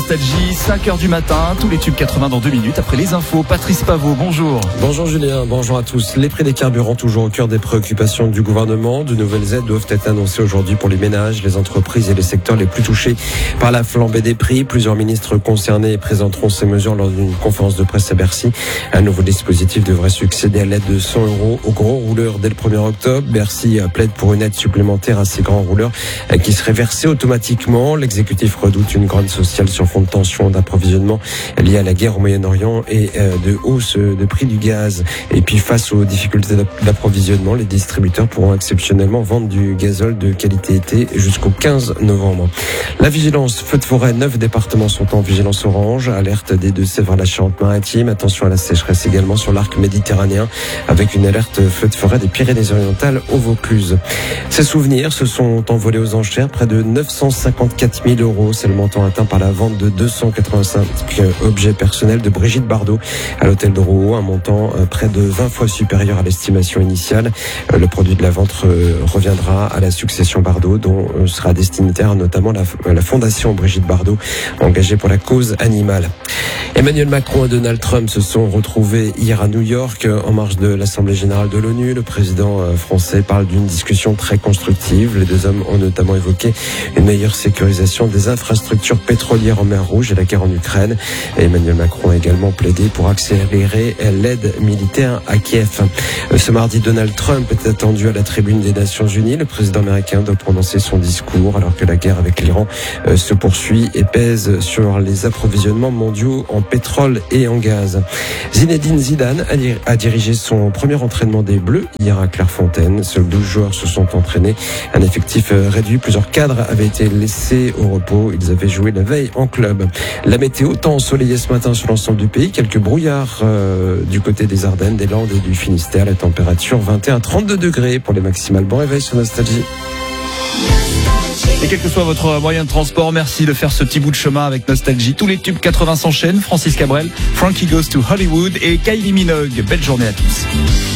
Nostalgie, 5h du matin, tous les tubes 80 dans 2 minutes. Après les infos, Patrice Pavot, bonjour. Bonjour Julien, bonjour à tous. Les prix des carburants toujours au cœur des préoccupations du gouvernement. De nouvelles aides doivent être annoncées aujourd'hui pour les ménages, les entreprises et les secteurs les plus touchés par la flambée des prix. Plusieurs ministres concernés présenteront ces mesures lors d'une conférence de presse à Bercy. Un nouveau dispositif devrait succéder à l'aide de 100 € aux gros rouleurs dès le 1er octobre. Bercy plaide pour une aide supplémentaire à ces grands rouleurs qui serait versée automatiquement. L'exécutif redoute une grande sociale sur fond de tension d'approvisionnement liée à la guerre au Moyen-Orient et de hausse de prix du gaz. Et puis face aux difficultés d'approvisionnement, les distributeurs pourront exceptionnellement vendre du gazole de qualité été jusqu'au 15 novembre. La vigilance feu de forêt, 9 départements sont en vigilance orange. Alerte des Deux-Sèvres à la Charente-Maritime. Attention à la sécheresse également sur l'arc méditerranéen avec une alerte feu de forêt des Pyrénées-Orientales au Vaucluse. Ces souvenirs se sont envolés aux enchères, près de 954 000 €. C'est le montant atteint par la vente de 285 objets personnels de Brigitte Bardot à l'hôtel de Rouault, un montant près de 20 fois supérieur à l'estimation initiale. Le produit de la vente reviendra à la succession Bardot, dont sera destinataire notamment la fondation Brigitte Bardot, engagée pour la cause animale. Emmanuel Macron et Donald Trump se sont retrouvés hier à New York en marge de l'Assemblée générale de l'ONU. Le président français parle d'une discussion très constructive. Les deux hommes ont notamment évoqué une meilleure sécurisation des infrastructures pétrolières en mer Rouge et la guerre en Ukraine. Emmanuel Macron a également plaidé pour accélérer l'aide militaire à Kiev. Ce mardi, Donald Trump est attendu à la tribune des Nations Unies. Le président américain doit prononcer son discours alors que la guerre avec l'Iran se poursuit et pèse sur les approvisionnements mondiaux en pétrole et en gaz. Zinedine Zidane a dirigé son premier entraînement des Bleus hier à Clairefontaine. Seuls 12 joueurs se sont entraînés. Un effectif réduit. Plusieurs cadres avaient été laissés au repos. Ils avaient joué la veille en club. La météo, temps ensoleillé ce matin sur l'ensemble du pays. Quelques brouillards du côté des Ardennes, des Landes et du Finistère. La température 21 à 32 degrés pour les maximales. Bon réveil sur Nostalgie. Et quel que soit votre moyen de transport, merci de faire ce petit bout de chemin avec Nostalgie. Tous les tubes 80 s'enchaînent. Francis Cabrel, Frankie Goes to Hollywood et Kylie Minogue. Belle journée à tous.